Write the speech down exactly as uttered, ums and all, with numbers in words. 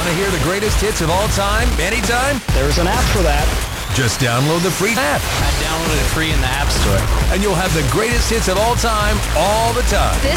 Want to hear the greatest hits of all time, anytime? There's an app for that. Just download the free app. I downloaded it free in the App Store. And you'll have the greatest hits of all time, all the time. This